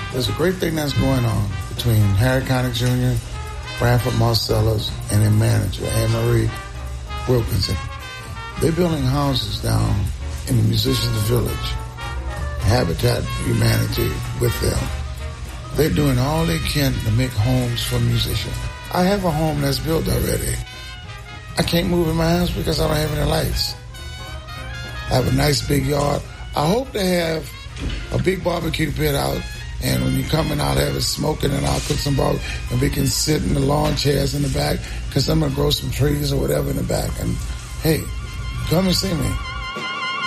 There's a great thing that's going on between Harry Connick Jr., Branford Marcellus, and their manager, Anne-Marie Wilkinson. They're building houses down in the Musicians Village, Habitat for Humanity with them. They're doing all they can to make homes for musicians. I have a home that's built already. I can't move in my house because I don't have any lights. I have a nice big yard. I hope to have a big barbecue pit out, and when you come in, I'll have it smoking, and I'll cook some barbecue, and we can sit in the lawn chairs in the back, because I'm going to grow some trees or whatever in the back. And, hey, come and see me.